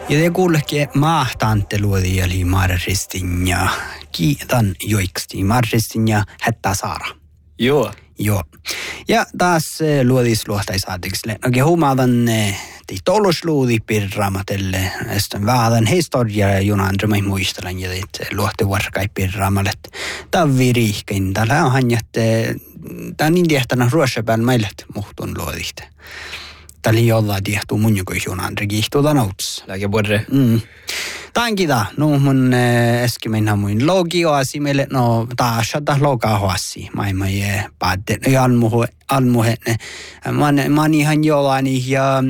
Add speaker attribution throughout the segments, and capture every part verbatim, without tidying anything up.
Speaker 1: Ja te kuullekin maahtaanteluodi eli Marristin ja kiitan joiksti Marristin ja hättää Saara.
Speaker 2: Joo.
Speaker 1: Joo. Ja taas luodis luohtaisaatikselle. Oikein huomaavan tehty olosluudi pirraamatelle. Sitten vähän historiaa ja junandrömä muistelen ja teet luohtevarkai pirraamalle. Tämä on virihkein. Täällä on hän, että tämä on niin tiehtänä ruossapäällä meille muhtun luodihte. Täällä ei olla tiehtuu mun joku junandrö kiihtuuta nouts.
Speaker 2: Läke borre.
Speaker 1: Mm. Tankita, no mun äski mennä mun logioasi meille, no taas ta logaa hoasi. Mä mä ei päätte, no almuhe, almuhe. Mä oon ihan jollain ja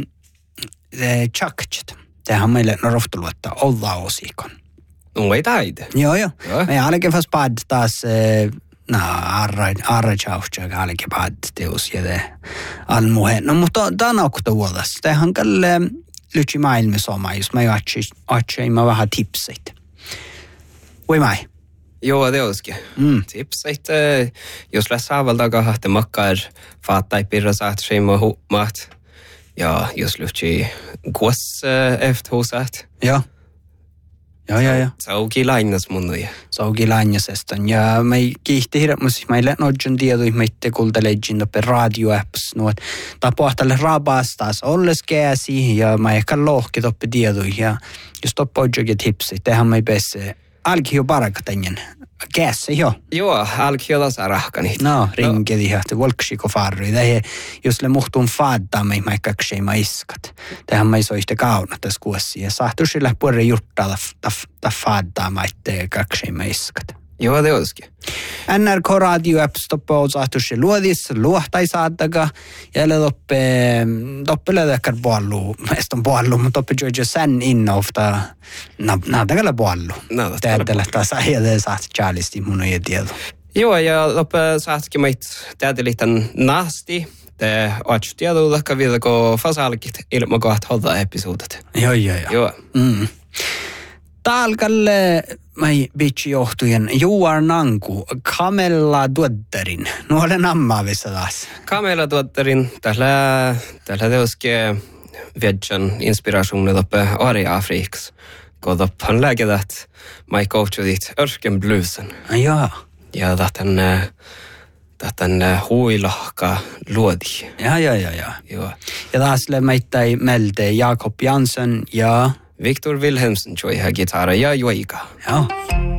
Speaker 1: tjakkit. Tähän meille no rohtuluetta olla osikon.
Speaker 2: No ei taide.
Speaker 1: Joo joo. Mä ainakin fast päät taas no arra arra chaucha ainakin päät teos ja te almuhe. No mutta tää on aukto vuodas. Tähän kalle lytsi maailmassa oma, jos mä ajattelin mä vähän tipseit. Voi mai?
Speaker 2: Joo, det olisikin. Mm. Tipseit, jos läs saavalta kahte makkar faattai pirra saat scheima huomaat. Ja jos lytsi kuos efter hosat.
Speaker 1: Ja. Ja, ja, ja.
Speaker 2: Sauki lainas munnuja.
Speaker 1: Sauki lainasesta. Ja mä kiihti hirveästi. Mä ei lähtnodjon tiedoi, mä itte kuultelejin toppe radio-apps. Nuot tapahtalle rabastaas olles käsi ja mä ehkä lohki toppe tiedoi. Ja jos toppe odjokin tipsi, tehän mä ei pesse. Alki jo parakatenjen. Käsi jo.
Speaker 2: Joo, alki jo tasa rahkani.
Speaker 1: No, ringedi ja te volksiko farri. Tähän, jos le muhtun faaddaa, mä ei kaksei mä iskat. Tähän mä ei soiste kauna tässä kuossi. Ja sahtusilla puolella juttaa ta faaddaa mä itte kaksei mä iskat.
Speaker 2: Joo, det olisikin.
Speaker 1: N R K Radio Apps toppe on sahtusi luodis, luohtai saattaga. Ja toppe, toppe löydäkään puollu. Meistä on puollu, mutta toppe joidjo sen innoufta. Naadakalla puollu. Täältä taas ajatella saat charlisti mun ei tiedä.
Speaker 2: Joo, ja toppe saatkin meitä täältä naasti. Te oot tiedolta vielä, kun fasalkit ilman kohta holta episodit.
Speaker 1: Joo, joo, joo.
Speaker 2: Joo.
Speaker 1: Mm. Taalkalle mai bitchi johtujen Juar Nanku, Kamella Tuotterin. No olen ammaavissa taas.
Speaker 2: Kamella Tuotterin, tällä, tällä teoske viedjan inspirationen toppe Ari-Afriks. Kun toppan läkedät, mai coachudit örsken bluesen.
Speaker 1: Jaa.
Speaker 2: Ja tähtän, tähtän huilahka luodi.
Speaker 1: Ja, ja, ja, ja.
Speaker 2: Joo.
Speaker 1: Ja taas meitä melte Jakob Jansson ja
Speaker 2: Victor Wilhelmsen joi här gitarra ja joika.
Speaker 1: Ja.